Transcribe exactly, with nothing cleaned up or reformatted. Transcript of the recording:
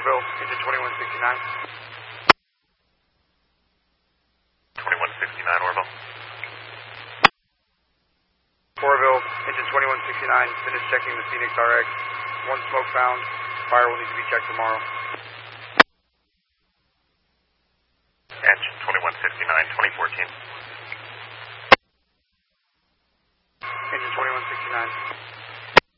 Orville, engine twenty-one sixty-nine. twenty-one sixty-nine, Orville. Orville, engine twenty-one sixty-nine, finished checking the Phoenix R X. One smoke found. Fire will need to be checked tomorrow. Engine twenty-one sixty-nine, twenty fourteen.